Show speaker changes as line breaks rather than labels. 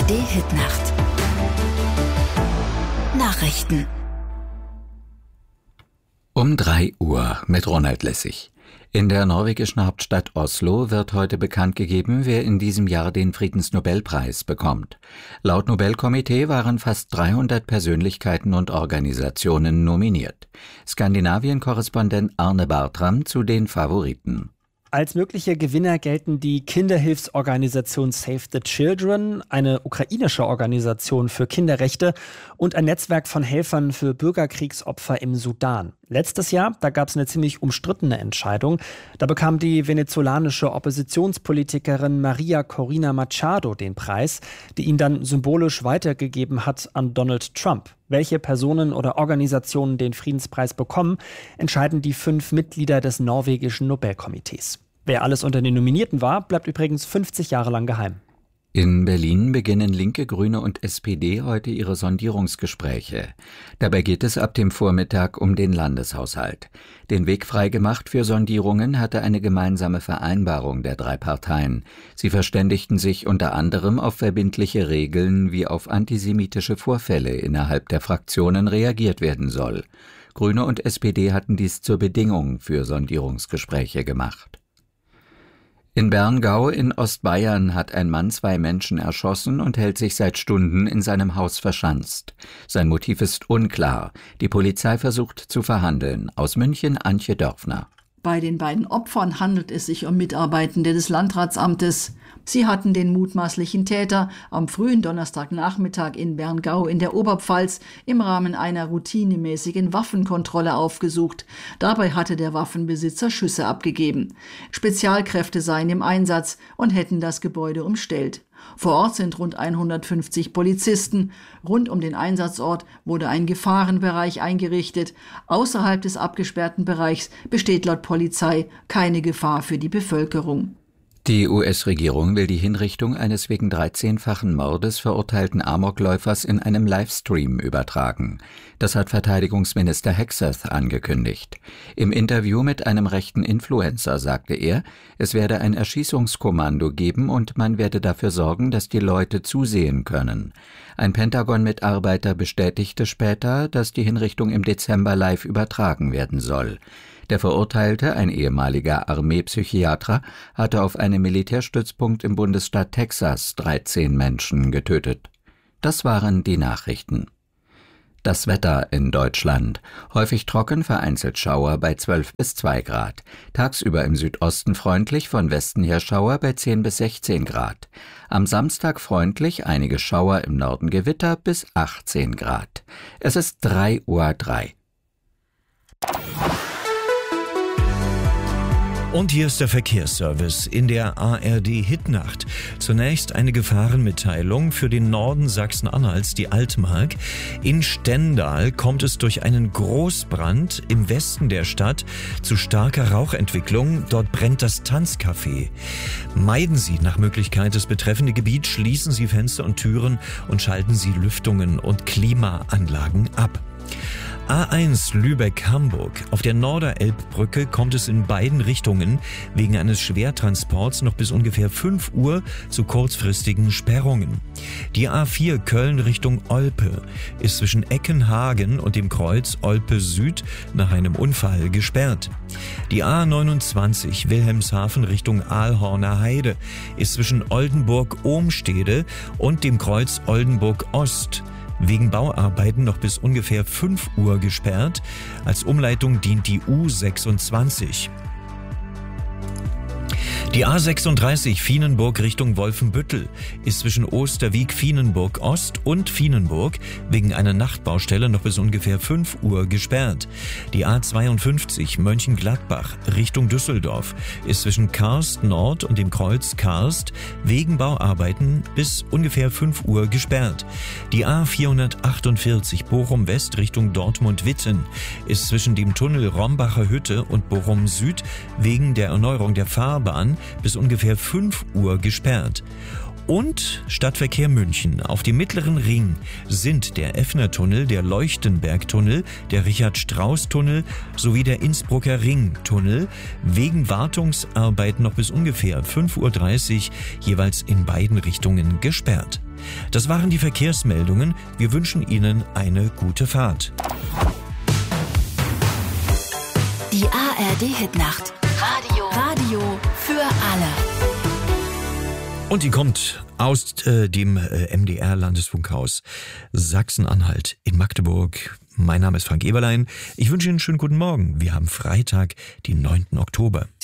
ARD-Hitnacht. Nachrichten.
Um 3 Uhr mit Ronald Lessig. In der norwegischen Hauptstadt Oslo wird heute bekannt gegeben, wer in diesem Jahr den Friedensnobelpreis bekommt. Laut Nobelkomitee waren fast 300 Persönlichkeiten und Organisationen nominiert. Skandinavien-Korrespondent Arne Bartram zu den Favoriten.
Als mögliche Gewinner gelten die Kinderhilfsorganisation Save the Children, eine ukrainische Organisation für Kinderrechte und ein Netzwerk von Helfern für Bürgerkriegsopfer im Sudan. Letztes Jahr, da gab es eine ziemlich umstrittene Entscheidung. Da bekam die venezolanische Oppositionspolitikerin Maria Corina Machado den Preis, die ihn dann symbolisch weitergegeben hat an Donald Trump. Welche Personen oder Organisationen den Friedenspreis bekommen, entscheiden die 5 Mitglieder des norwegischen Nobelkomitees. Wer alles unter den Nominierten war, bleibt übrigens 50 Jahre lang geheim.
In Berlin beginnen Linke, Grüne und SPD heute ihre Sondierungsgespräche. Dabei geht es ab dem Vormittag um den Landeshaushalt. Den Weg freigemacht für Sondierungen hatte eine gemeinsame Vereinbarung der 3 Parteien. Sie verständigten sich unter anderem auf verbindliche Regeln, wie auf antisemitische Vorfälle innerhalb der Fraktionen reagiert werden soll. Grüne und SPD hatten dies zur Bedingung für Sondierungsgespräche gemacht. In Berngau in Ostbayern hat ein Mann 2 Menschen erschossen und hält sich seit Stunden in seinem Haus verschanzt. Sein Motiv ist unklar. Die Polizei versucht zu verhandeln. Aus München Antje Dörfner.
Bei den beiden Opfern handelt es sich um Mitarbeitende des Landratsamtes. Sie hatten den mutmaßlichen Täter am frühen Donnerstagnachmittag in Berngau in der Oberpfalz im Rahmen einer routinemäßigen Waffenkontrolle aufgesucht. Dabei hatte der Waffenbesitzer Schüsse abgegeben. Spezialkräfte seien im Einsatz und hätten das Gebäude umstellt. Vor Ort sind rund 150 Polizisten. Rund um den Einsatzort wurde ein Gefahrenbereich eingerichtet. Außerhalb des abgesperrten Bereichs besteht laut Polizei keine Gefahr für die Bevölkerung.
Die US-Regierung will die Hinrichtung eines wegen 13-fachen Mordes verurteilten Amokläufers in einem Livestream übertragen. Das hat Verteidigungsminister Hegseth angekündigt. Im Interview mit einem rechten Influencer sagte er, es werde ein Erschießungskommando geben und man werde dafür sorgen, dass die Leute zusehen können. Ein Pentagon-Mitarbeiter bestätigte später, dass die Hinrichtung im Dezember live übertragen werden soll. Der Verurteilte, ein ehemaliger Armeepsychiater, hatte auf einem Militärstützpunkt im Bundesstaat Texas 13 Menschen getötet. Das waren die Nachrichten. Das Wetter in Deutschland. Häufig trocken, vereinzelt Schauer bei 12 bis 2 Grad. Tagsüber im Südosten freundlich, von Westen her Schauer bei 10 bis 16 Grad. Am Samstag freundlich, einige Schauer, im Norden Gewitter bis 18 Grad. Es ist 3:03 Uhr.
Und hier ist der Verkehrsservice in der ARD-Hitnacht. Zunächst eine Gefahrenmitteilung für den Norden Sachsen-Anhalts, die Altmark. In Stendal kommt es durch einen Großbrand im Westen der Stadt zu starker Rauchentwicklung. Dort brennt das Tanzcafé. Meiden Sie nach Möglichkeit das betreffende Gebiet, schließen Sie Fenster und Türen und schalten Sie Lüftungen und Klimaanlagen ab. A1 Lübeck-Hamburg. Auf der Norderelbbrücke kommt es in beiden Richtungen wegen eines Schwertransports noch bis ungefähr 5 Uhr zu kurzfristigen Sperrungen. Die A4 Köln Richtung Olpe ist zwischen Eckenhagen und dem Kreuz Olpe Süd nach einem Unfall gesperrt. Die A29 Wilhelmshaven Richtung Aalhorner Heide ist zwischen Oldenburg-Ohmstede und dem Kreuz Oldenburg Ost wegen Bauarbeiten noch bis ungefähr 5 Uhr gesperrt. Als Umleitung dient die U26. Die A36 Vienenburg Richtung Wolfenbüttel ist zwischen Osterwieck-Vienenburg Ost und Vienenburg wegen einer Nachtbaustelle noch bis ungefähr 5 Uhr gesperrt. Die A52 Mönchengladbach Richtung Düsseldorf ist zwischen Karst Nord und dem Kreuz Karst wegen Bauarbeiten bis ungefähr 5 Uhr gesperrt. Die A448 Bochum West Richtung Dortmund-Witten ist zwischen dem Tunnel Rombacher Hütte und Bochum Süd wegen der Erneuerung der Fahrbahn bis ungefähr 5 Uhr gesperrt. Und Stadtverkehr München. Auf dem Mittleren Ring sind der Effner-Tunnel, der Leuchtenberg-Tunnel, der Richard-Strauss-Tunnel sowie der Innsbrucker Ring-Tunnel wegen Wartungsarbeiten noch bis ungefähr 5:30 Uhr jeweils in beiden Richtungen gesperrt. Das waren die Verkehrsmeldungen. Wir wünschen Ihnen eine gute Fahrt.
Die ARD-Hitnacht. Radio für alle.
Und die kommt aus dem MDR-Landesfunkhaus Sachsen-Anhalt in Magdeburg. Mein Name ist Frank Eberlein. Ich wünsche Ihnen einen schönen guten Morgen. Wir haben Freitag, den 9. Oktober.